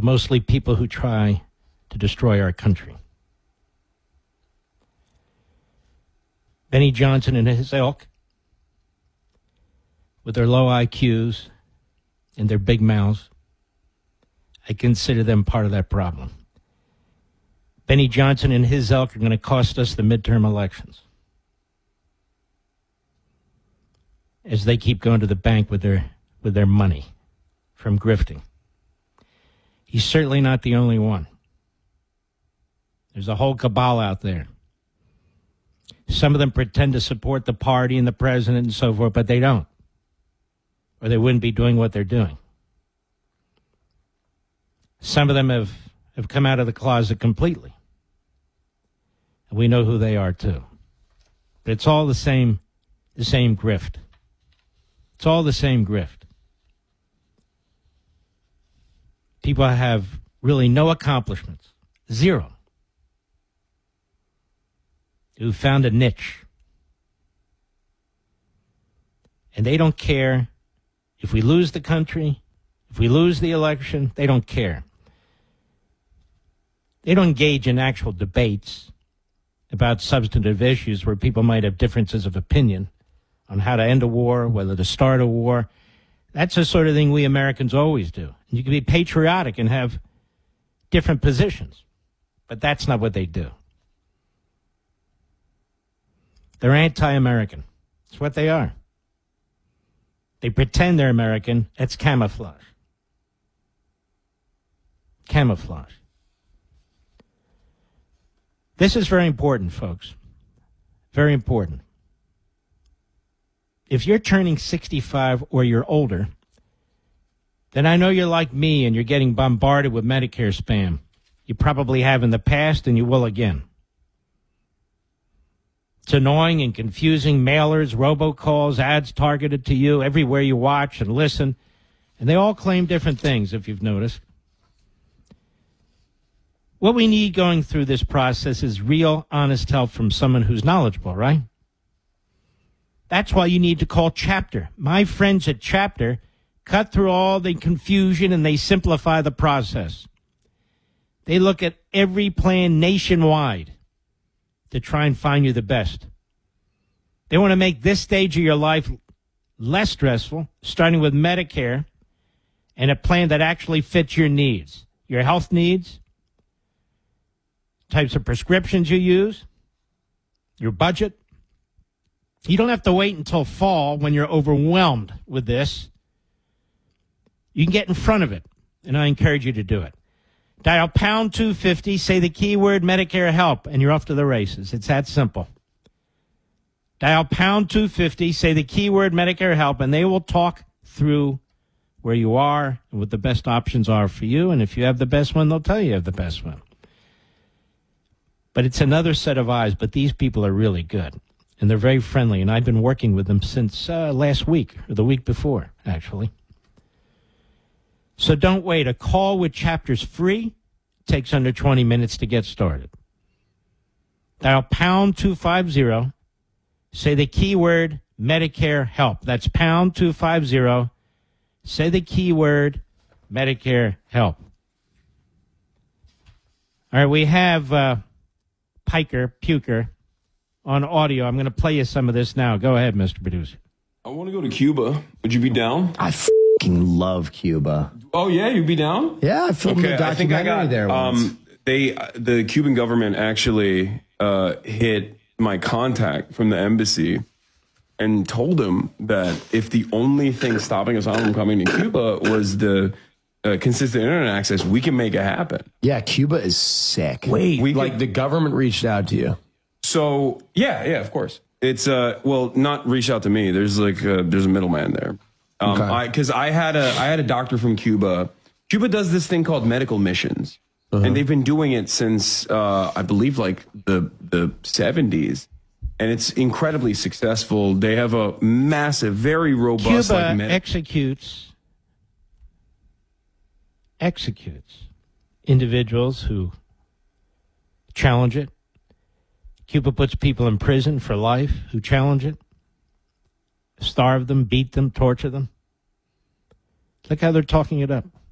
but mostly people who try to destroy our country. Benny Johnson and his ilk, with their low IQs and their big mouths, I consider them part of that problem. Benny Johnson and his ilk are going to cost us the midterm elections as they keep going to the bank with their money from grifting. He's certainly not the only one. There's a whole cabal out there. Some of them pretend to support the party and the president and so forth, but they don't, or they wouldn't be doing what they're doing. Some of them have come out of the closet completely. And we know who they are, too. But it's all the same grift. It's all the same grift. People have really no accomplishments. Zero. Who found a niche. And they don't care if we lose the country, if we lose the election, they don't care. They don't engage in actual debates about substantive issues where people might have differences of opinion on how to end a war, whether to start a war. That's the sort of thing we Americans always do. You can be patriotic and have different positions, but that's not what they do. They're anti-American. That's what they are. They pretend they're American. It's camouflage. Camouflage. This is very important, folks. Very important. If you're turning 65 or you're older, then I know you're like me and you're getting bombarded with Medicare spam. You probably have in the past and you will again. It's annoying and confusing. Mailers, robocalls, ads targeted to you everywhere you watch and listen. And they all claim different things, if you've noticed. What we need going through this process is real, honest help from someone who's knowledgeable, right? That's why you need to call Chapter. My friends at Chapter cut through all the confusion and they simplify the process. They look at every plan nationwide to try and find you the best. They want to make this stage of your life less stressful, starting with Medicare and a plan that actually fits your needs, your health needs, types of prescriptions you use, your budget. You don't have to wait until fall when you're overwhelmed with this. You can get in front of it, and I encourage you to do it. Dial pound 250, say the keyword Medicare help, and you're off to the races. It's that simple. Dial pound 250, say the keyword Medicare help, and they will talk through where you are and what the best options are for you. And if you have the best one, they'll tell you have the best one. But it's another set of eyes, but these people are really good. And they're very friendly, and I've been working with them since last week, or the week before, actually. So don't wait. A call with Chapter's free. Takes under 20 minutes to get started. Dial pound 250. Say the keyword Medicare help. That's pound 250. Say the keyword Medicare help. All right, we have Puker on audio. I'm going to play you some of this now. Go ahead, Mr. Producer. I want to go to Cuba. Would you be down? I fucking love Cuba. Oh, yeah? You'd be down? Yeah, I filmed a documentary there once. The Cuban government actually hit my contact from the embassy and told him that if the only thing stopping us from coming to Cuba was the consistent internet access, we can make it happen. Yeah, Cuba is sick. Wait, the government reached out to you? So, yeah, of course. It's, not reach out to me. There's there's a middleman there. Because I had a doctor from Cuba. Cuba does this thing called medical missions. And they've been doing it since, I believe, the 70s. And it's incredibly successful. They have a massive, very robust... Cuba executes individuals who challenge it. Cuba puts people in prison for life who challenge it. Starve them, beat them, torture them. Look how they're talking it up.